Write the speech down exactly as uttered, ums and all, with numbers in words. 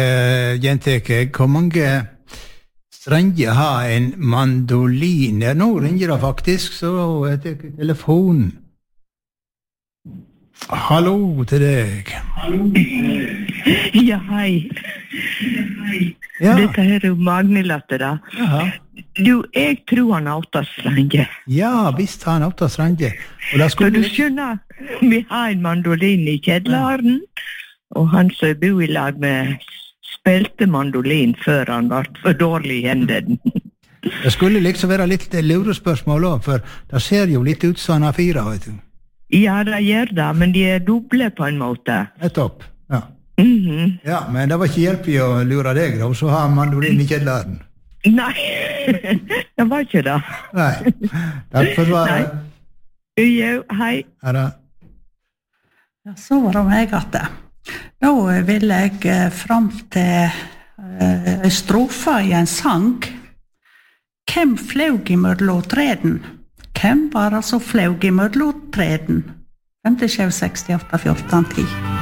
Uh, Jenteke, hvor mange strenger har en mandolin? Ja, nå ringer det faktisk, så jeg tar telefonen. Hallo til deg. Ja, hei. Ja. Dette her er jo Magne-latter da. Jaha. Du, jeg tror han har åtta strenger. Ja, visst har han åtta strenger. Og da skulle... For du skjønner, vi har en mandolin i kjedlaren, og han som bor i lag med spilte mandolin før han var for dårlig i hendene. Det skulle liksom være litt lurespørsmål også, for det ser jo litt ut som han har fire, vet du. Ja, det gjør det, men de er doble på en måte. Nettopp, ja. Mm-hmm. Ja, men det var ikke hjelp i å lure deg, da, så har han mandolin i kjedlaren. Nei, det var ikke det. Nei, takk for svaret. Jo, hei. Her da. Ja, så var det meg at det. Da vil jeg fram til uh, strofa i en sang. Hvem flaug i mødlåtreden? Hvem var det som flaug i mødlåtreden? fem sju seks åtte fjorten ti